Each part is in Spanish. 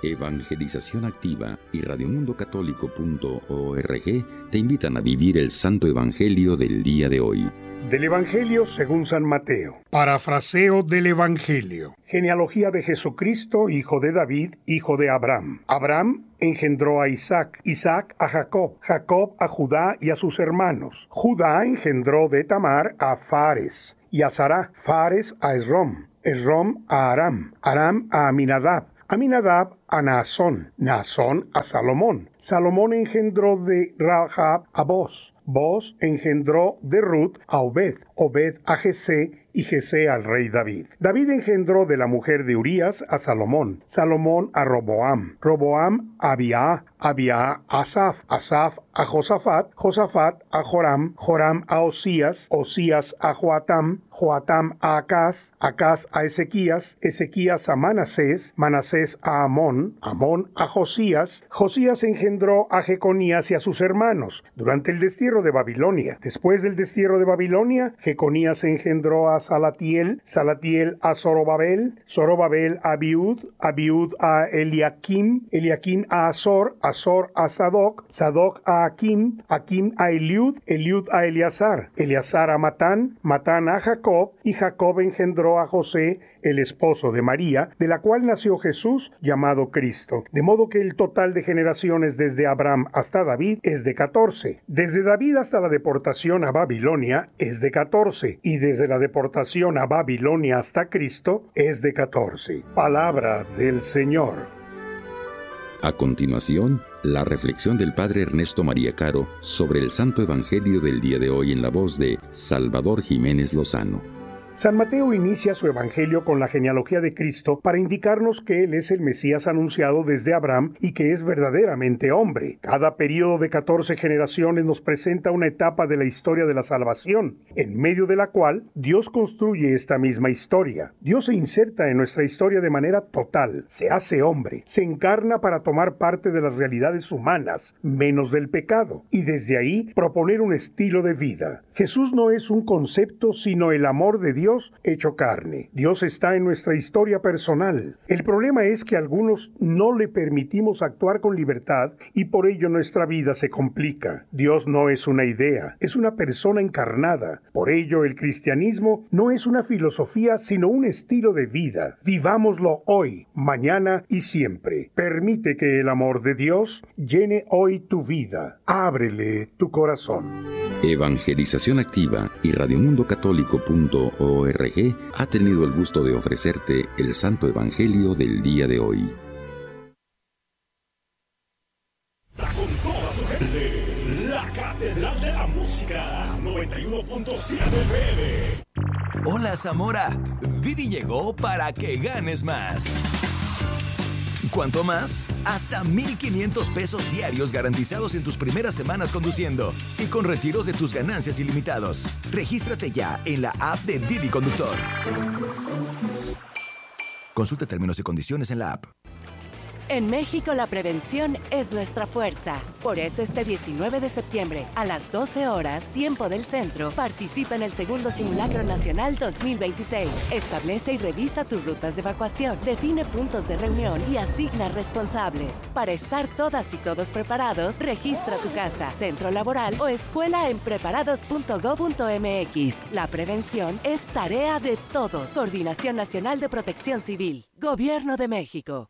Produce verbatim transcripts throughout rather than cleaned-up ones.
Evangelización Activa y radio mundo católico punto org te invitan a vivir el Santo Evangelio del día de hoy. Del Evangelio según San Mateo. Parafraseo del Evangelio. Genealogía de Jesucristo, hijo de David, hijo de Abraham. Abraham engendró a Isaac, Isaac a Jacob, Jacob a Judá y a sus hermanos. Judá engendró de Tamar a Fares y a Sará, Fares a Esrom, Esrom a Aram, Aram a Aminadab, Aminadab a Naasón, Naasón a Salomón. Salomón engendró de Rahab a Boz, Boz engendró de Ruth a Obed, Obed a Jesé y Jesé al rey David. David engendró de la mujer de Urías a Salomón, Salomón a Roboam, Roboam a Abiá, Abiá a Asaf, Asaf a Josafat, Josafat a Joram, Joram a Osías, Osías a Joatam, Joatam a Acaz, Acaz a Ezequías, Ezequías a Manasés, Manasés a Amón, Amón a Josías, Josías engendró a Jeconías y a sus hermanos durante el destierro de Babilonia. Después del destierro de Babilonia, Jeconías engendró a Salatiel, Salatiel a Zorobabel, Zorobabel a Abiud, Abiud a Eliakim, Eliakim a Azor, Azor a Sadoc, Sadoc a Akim, Akim a Eliud, Eliud a Eleazar, Eleazar a Matán, Matán a Jacob, y Jacob engendró a José, el esposo de María, de la cual nació Jesús, llamado Cristo. De modo que el total de generaciones desde Abraham hasta David es de catorce. Desde David hasta la deportación a Babilonia es de catorce. Y desde la deportación a Babilonia hasta Cristo es de catorce. Palabra del Señor. A continuación, la reflexión del Padre Ernesto María Caro sobre el Santo Evangelio del día de hoy en la voz de Salvador Jiménez Lozano. San Mateo inicia su evangelio con la genealogía de Cristo para indicarnos que Él es el Mesías anunciado desde Abraham y que es verdaderamente hombre. Cada período de catorce generaciones nos presenta una etapa de la historia de la salvación, en medio de la cual Dios construye esta misma historia. Dios se inserta en nuestra historia de manera total, se hace hombre, se encarna para tomar parte de las realidades humanas, menos del pecado, y desde ahí proponer un estilo de vida. Jesús no es un concepto, sino el amor de Dios Dios hecho carne. Dios está en nuestra historia personal. El problema es que algunos no le permitimos actuar con libertad y por ello nuestra vida se complica. Dios no es una idea, es una persona encarnada. Por ello el cristianismo no es una filosofía, sino un estilo de vida. Vivámoslo hoy, mañana y siempre. Permite que el amor de Dios llene hoy tu vida. Ábrele tu corazón. Evangelización Activa y radio mundo católico punto org ha tenido el gusto de ofrecerte el Santo Evangelio del día de hoy. Con toda su gente, la Catedral de la Música, noventa y uno punto siete F M. Hola Zamora, Didi llegó para que ganes más. ¿Cuánto más? Hasta mil quinientos pesos diarios garantizados en tus primeras semanas conduciendo y con retiros de tus ganancias ilimitados. Regístrate ya en la app de Didi Conductor. Consulta términos y condiciones en la app. En México la prevención es nuestra fuerza. Por eso este diecinueve de septiembre a las doce horas, tiempo del centro, participa en el segundo Simulacro Nacional dos mil veintiséis. Establece y revisa tus rutas de evacuación, define puntos de reunión y asigna responsables. Para estar todas y todos preparados, registra tu casa, centro laboral o escuela en preparados punto gob punto mx. La prevención es tarea de todos. Coordinación Nacional de Protección Civil. Gobierno de México.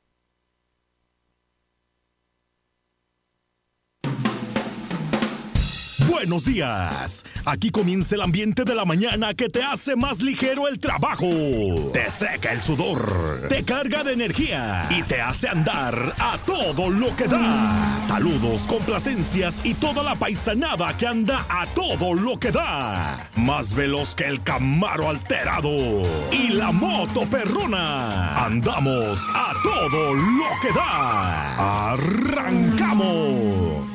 Buenos días. Aquí comienza el ambiente de la mañana que te hace más ligero el trabajo. Te seca el sudor, te carga de energía y te hace andar a todo lo que da. Saludos, complacencias y toda la paisanada que anda a todo lo que da. Más veloz que el Camaro alterado y la moto perrona. Andamos a todo lo que da. Arrancamos.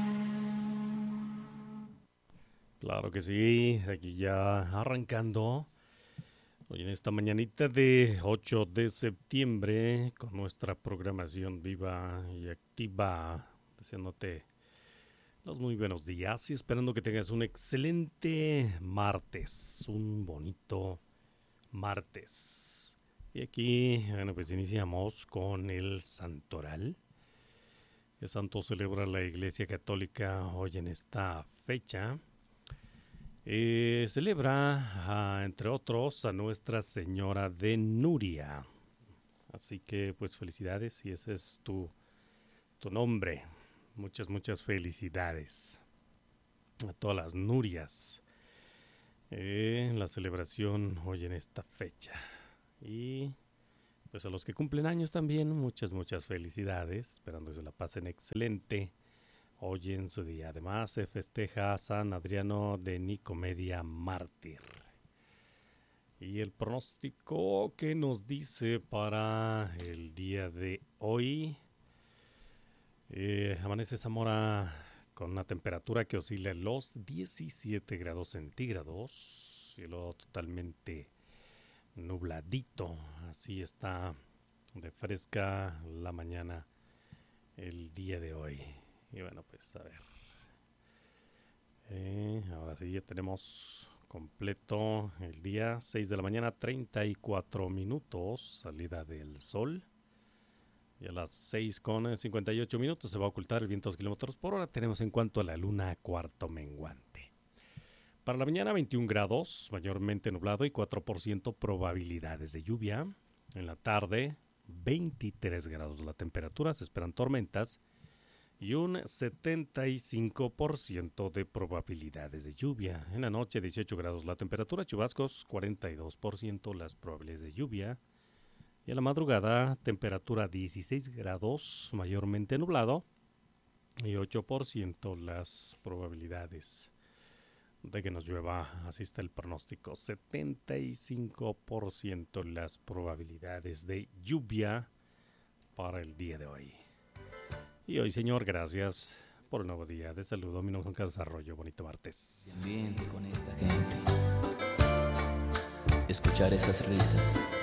Claro que sí, aquí ya arrancando hoy en esta mañanita de ocho de septiembre con nuestra programación viva y activa, deseándote los muy buenos días y esperando que tengas un excelente martes, un bonito martes. Y aquí, bueno, pues iniciamos con el Santoral. El santo celebra la Iglesia Católica hoy en esta fecha. Eh, celebra, a, entre otros, a Nuestra Señora de Nuria. Así que, pues, felicidades, si ese es tu, tu nombre. Muchas, muchas felicidades a todas las Nurias. Eh, la celebración hoy en esta fecha. Y pues a los que cumplen años también, muchas, muchas felicidades, esperando que se la pasen excelente hoy en su día. Además se festeja a San Adriano de Nicomedia Mártir. Y el pronóstico que nos dice para el día de hoy, eh, amanece Zamora con una temperatura que oscila en los diecisiete grados centígrados, cielo totalmente nubladito, así está de fresca la mañana el día de hoy. Y bueno, pues a ver, eh, ahora sí ya tenemos completo el día, seis de la mañana, treinta y cuatro minutos, salida del sol. Y a las seis con cincuenta y ocho minutos se va a ocultar el viento a dos kilómetros por hora. Tenemos en cuanto a la luna cuarto menguante. Para la mañana veintiún grados, mayormente nublado y cuatro por ciento probabilidades de lluvia. En la tarde veintitrés grados la temperatura, se esperan tormentas y un setenta y cinco por ciento de probabilidades de lluvia. En la noche dieciocho grados la temperatura, chubascos, cuarenta y dos por ciento las probabilidades de lluvia. Y a la madrugada temperatura dieciséis grados, mayormente nublado y ocho por ciento las probabilidades de que nos llueva. Así está el pronóstico, setenta y cinco por ciento las probabilidades de lluvia para el día de hoy. Y hoy, señor, gracias por un nuevo día de saludo. Mi nombre es Juan Carlos Arroyo. Bonito martes. Ambiente con esta gente. Escuchar esas risas.